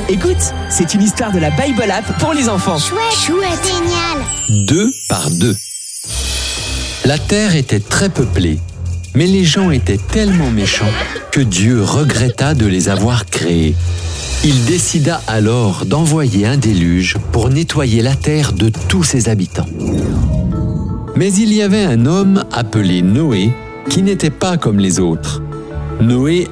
Écoute, c'est une histoire de la Bible App pour les enfants. Chouette, génial. 2 par 2. La terre était très peuplée, mais les gens étaient tellement méchants que Dieu regretta de les avoir créés. Il décida alors d'envoyer un déluge pour nettoyer la terre de tous ses habitants. Mais il y avait un homme appelé Noé qui n'était pas comme les autres. Noé